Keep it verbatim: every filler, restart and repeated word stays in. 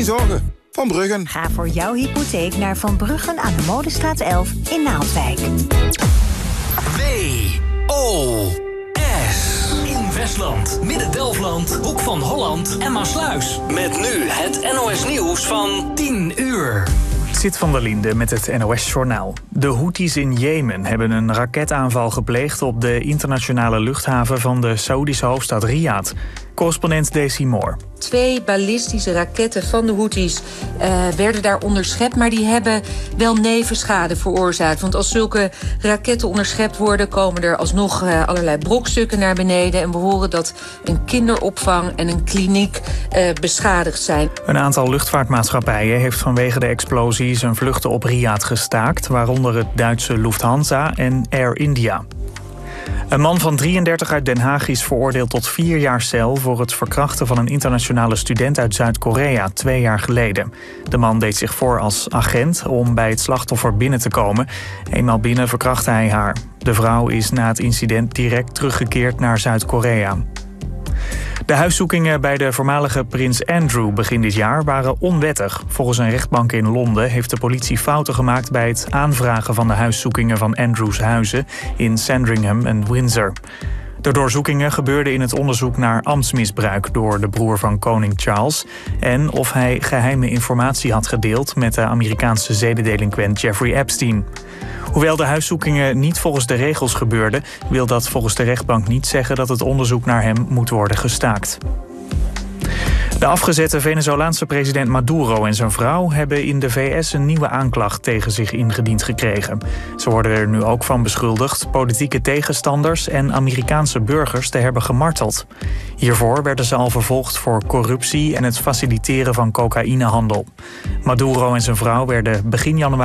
Geen zorgen, Van Bruggen. Ga voor jouw hypotheek naar Van Bruggen aan de Molenstraat elf in Naaldwijk. W O S in Westland, Midden-Delfland, Hoek van Holland en Maasluis. Met nu het N O S Nieuws van tien uur. Zit van der Linde met het N O S-journaal. De Houthis in Jemen hebben een raketaanval gepleegd op de internationale luchthaven van de Saoedische hoofdstad Riyadh. Correspondent Daisy Moore. Twee ballistische raketten van de Houthis uh, werden daar onderschept, maar die hebben wel nevenschade veroorzaakt. Want als zulke raketten onderschept worden, komen er alsnog uh, allerlei brokstukken naar beneden. En we horen dat een kinderopvang en een kliniek uh, beschadigd zijn. Een aantal luchtvaartmaatschappijen heeft vanwege de explosie zijn vluchten op Riyadh gestaakt, waaronder het Duitse Lufthansa en Air India. Een man van drieëndertig uit Den Haag is veroordeeld tot vier jaar cel voor het verkrachten van een internationale student uit Zuid-Korea twee jaar geleden. De man deed zich voor als agent om bij het slachtoffer binnen te komen. Eenmaal binnen verkrachtte hij haar. De vrouw is na het incident direct teruggekeerd naar Zuid-Korea. De huiszoekingen bij de voormalige prins Andrew begin dit jaar waren onwettig. Volgens een rechtbank in Londen heeft de politie fouten gemaakt bij het aanvragen van de huiszoekingen van Andrews huizen in Sandringham en Windsor. De doorzoekingen gebeurden in het onderzoek naar ambtsmisbruik door de broer van koning Charles en of hij geheime informatie had gedeeld met de Amerikaanse zedendelinquent Jeffrey Epstein. Hoewel de huiszoekingen niet volgens de regels gebeurden, wil dat volgens de rechtbank niet zeggen dat het onderzoek naar hem moet worden gestaakt. De afgezette Venezolaanse president Maduro en zijn vrouw hebben in de V S een nieuwe aanklacht tegen zich ingediend gekregen. Ze worden er nu ook van beschuldigd politieke tegenstanders en Amerikaanse burgers te hebben gemarteld. Hiervoor werden ze al vervolgd voor corruptie en het faciliteren van cocaïnehandel. Maduro en zijn vrouw werden begin januari